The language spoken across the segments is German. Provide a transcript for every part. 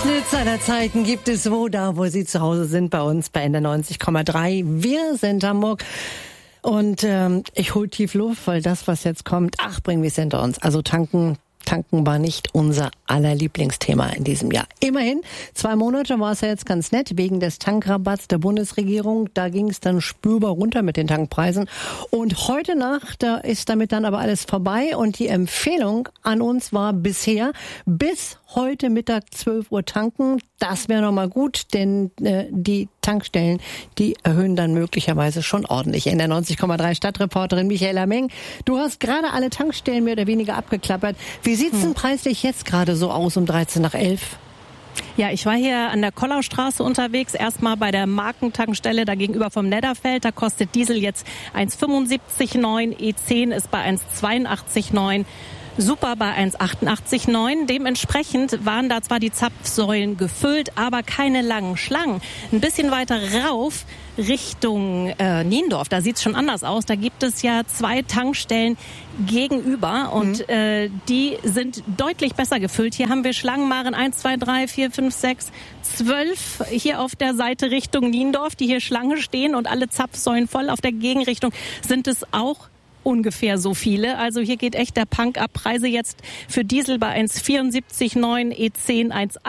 Schnitz aller Zeiten gibt es wo Sie zu Hause sind, bei uns bei NDR 90,3. Wir sind Hamburg. Und ich hol tief Luft, weil das, was jetzt kommt, bringen wir es hinter uns. Also tanken war nicht unser aller Lieblingsthema in diesem Jahr. Immerhin, 2 Monate war es ja jetzt ganz nett, wegen des Tankrabatts der Bundesregierung. Da ging es dann spürbar runter mit den Tankpreisen. Und heute Nacht, da ist damit dann aber alles vorbei. Und die Empfehlung an uns war bisher, bis heute Mittag 12 Uhr tanken. Das wäre nochmal gut, denn die Tankstellen, die erhöhen dann möglicherweise schon ordentlich. In der 90,3 Stadtreporterin Michaela Meng, du hast gerade alle Tankstellen mehr oder weniger abgeklappert. Wie sieht's denn preislich jetzt gerade so aus um 13 nach 11? Ja, ich war hier an der Kollaustraße unterwegs, erstmal bei der Markentankstelle da gegenüber vom Nedderfeld. Da kostet Diesel jetzt 1,75,9, E10 ist bei 1,82,9. Super bei 1,88,9. Dementsprechend waren da zwar die Zapfsäulen gefüllt, aber keine langen Schlangen. Ein bisschen weiter rauf Richtung Niendorf, da sieht's schon anders aus. Da gibt es ja 2 Tankstellen gegenüber und die sind deutlich besser gefüllt. Hier haben wir Schlangenmaren 1, 2, 3, 4, 5, 6, 12 hier auf der Seite Richtung Niendorf, die hier Schlange stehen und alle Zapfsäulen voll. Auf der Gegenrichtung sind es auch ungefähr so viele. Also hier geht echt der Punk ab. Preise jetzt für Diesel bei 1,74,9, E10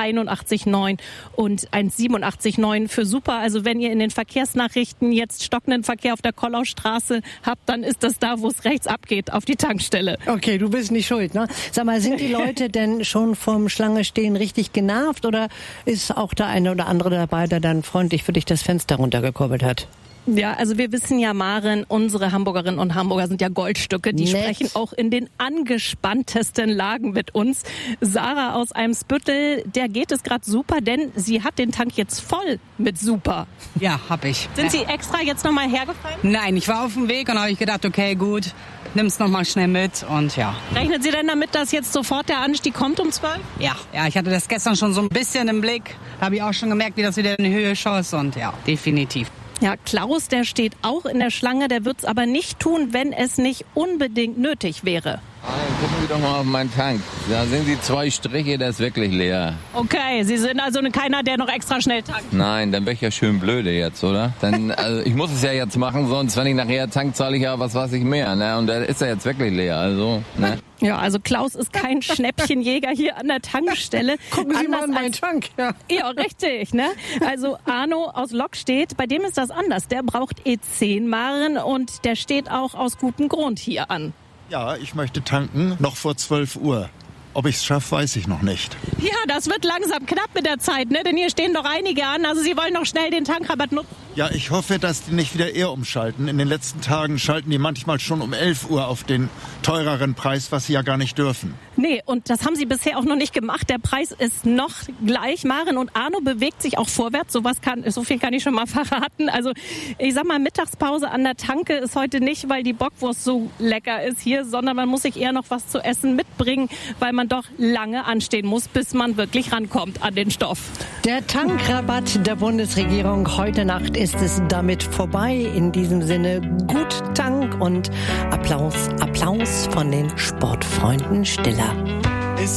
1,81,9 und 1,87,9 für Super. Also wenn ihr in den Verkehrsnachrichten jetzt stockenden Verkehr auf der Kollaustraße habt, dann ist das da, wo es rechts abgeht, auf die Tankstelle. Okay, du bist nicht schuld, ne? Sag mal, sind die Leute denn schon vom Schlange stehen richtig genervt oder ist auch der eine oder andere dabei, der dann freundlich für dich das Fenster runtergekurbelt hat? Ja, also wir wissen ja, Maren, unsere Hamburgerinnen und Hamburger sind ja Goldstücke. Die sprechen auch in den angespanntesten Lagen mit uns. Sarah aus Eimsbüttel, der geht es gerade super, denn sie hat den Tank jetzt voll mit Super. Ja, hab ich. Sind Sie extra jetzt nochmal hergefahren? Nein, ich war auf dem Weg und habe ich gedacht, okay, gut, nimm's nochmal schnell mit und ja. Rechnen Sie denn damit, dass jetzt sofort der Anstieg kommt um 12? Ja, ich hatte das gestern schon so ein bisschen im Blick. Da habe ich auch schon gemerkt, wie das wieder in die Höhe schoss und ja, definitiv. Ja, Klaus, der steht auch in der Schlange, der wird's aber nicht tun, wenn es nicht unbedingt nötig wäre. Gucken Sie doch mal auf meinen Tank. Da sind die 2 Striche, der ist wirklich leer. Okay, Sie sind also keiner, der noch extra schnell tankt. Nein, dann wäre ich ja schön blöde jetzt, oder? Dann, also ich muss es ja jetzt machen, sonst wenn ich nachher tank, zahle ich ja was weiß ich mehr. Ne? Und der ist ja jetzt wirklich leer, also. Ne? Ja, also Klaus ist kein Schnäppchenjäger hier an der Tankstelle. Gucken Sie mal in meinen Tank. Ja, richtig. Ne? Also Arno aus Lockstedt, bei dem ist das anders. Der braucht E10 Maren und der steht auch aus gutem Grund hier an. Ja, ich möchte tanken, noch vor 12 Uhr. Ob ich es schaffe, weiß ich noch nicht. Ja, das wird langsam knapp mit der Zeit, ne? Denn hier stehen doch einige an. Also Sie wollen noch schnell den Tankrabatt nutzen. Ja, ich hoffe, dass die nicht wieder eher umschalten. In den letzten Tagen schalten die manchmal schon um 11 Uhr auf den teureren Preis, was sie ja gar nicht dürfen. Nee, und das haben sie bisher auch noch nicht gemacht. Der Preis ist noch gleich. Maren und Arno bewegt sich auch vorwärts. So viel kann ich schon mal verraten. Also ich sag mal, Mittagspause an der Tanke ist heute nicht, weil die Bockwurst so lecker ist hier, sondern man muss sich eher noch was zu essen mitbringen, weil man doch lange anstehen muss, bis man wirklich rankommt an den Stoff. Der Tankrabatt der Bundesregierung. Heute Nacht ist es damit vorbei. In diesem Sinne, gut Tank und Applaus von den Sportfreunden Stiller.